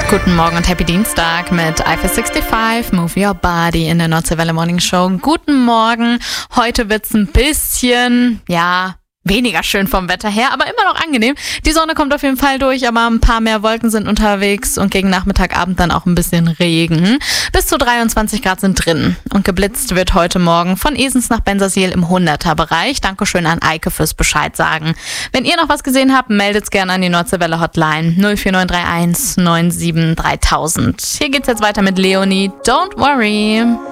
Guten Morgen und Happy Dienstag mit iFi 65, Move Your Body in der Nordseewelle Morning Show. Guten Morgen. Heute wird's ein bisschen, weniger schön vom Wetter her, aber immer noch angenehm. Die Sonne kommt auf jeden Fall durch, aber ein paar mehr Wolken sind unterwegs und gegen Nachmittagabend dann auch ein bisschen Regen. Bis zu 23 Grad sind drin. Und geblitzt wird heute Morgen von Esens nach Bensersiel im 100er-Bereich. Dankeschön an Eike fürs Bescheid sagen. Wenn ihr noch was gesehen habt, meldet's gerne an die Nordseewelle Hotline 04931 97 3000. Hier geht's jetzt weiter mit Leonie. Don't worry.